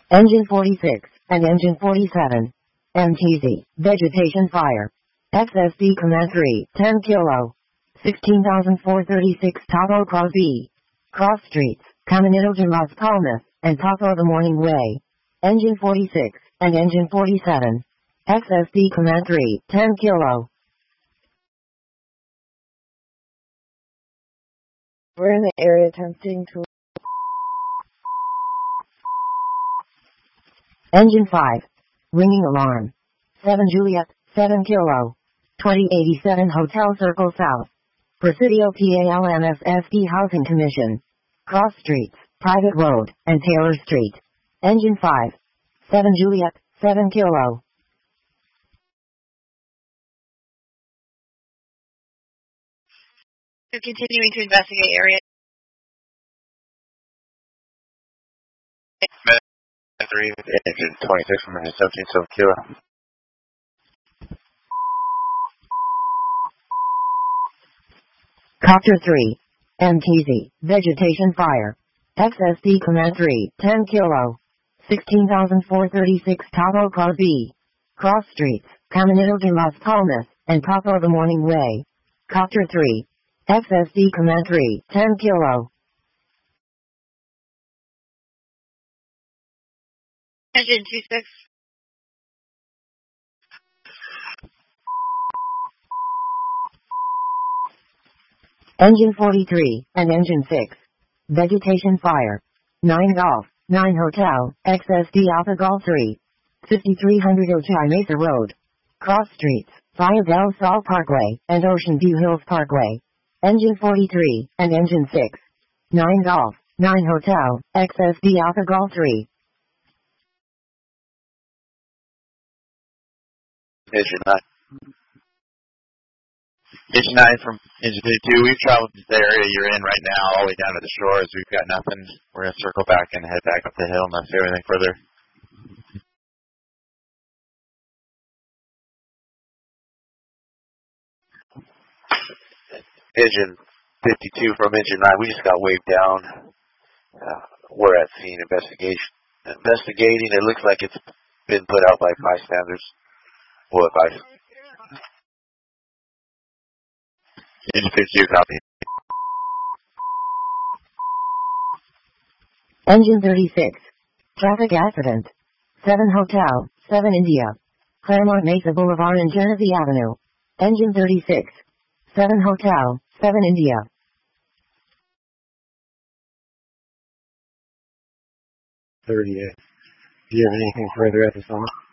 Engine 46 and Engine 47. MTZ, Vegetation Fire. XSD Command 3, 10 kilo. 16,436 Taco Crosby. Cross Streets, Caminito de las Palmas, and Taco the Morning Way. Engine 46 and Engine 47. XSD Command 3, 10 kilo. We're in the area attempting to... Engine 5. Ringing alarm. 7 Juliet, 7 kilo. 2087 Hotel Circle South. Presidio PALMSSD Housing Commission. Cross Streets, Private Road, and Taylor Street. Engine 5. 7 Juliet, 7 kilo. Continuing to investigate area. 3, Engine 26 from Engine 17, 7 kilo. Copter 3. MTZ, Vegetation Fire. XSD Command 3, 10 kilo. 16,436 Taco Crosby. Cross Streets, Caminito de las Palmas, and Taco the Morning Way. Copter 3. XSD Command 3, 10 kilo. Engine 26. Engine 43 and Engine 6. Vegetation Fire. 9 Golf, 9 Hotel, XSD Alpha Golf 3. 5300 Ojai Mesa Road. Cross Streets, Playa del Sol Parkway, and Ocean View Hills Parkway. Engine 43 and Engine 6. 9 Golf, 9 Hotel, XSD Alpha Golf 3. Engine 9. Engine 9 from Engine 52. We've traveled to the area you're in right now, all the way down to the shores. We've got nothing. We're going to circle back and head back up the hill, not say anything further. Engine 52 from Engine 9. We just got waved down. We're at scene investigating. It looks like it's been put out by bystanders. What advice? Engine 52, copy. Engine 36. Traffic accident. 7 Hotel, 7 India. Claremont Mesa Boulevard and Genesee Avenue. Engine 36. 7 Hotel, 7 India. 38. Do you have anything further at this moment?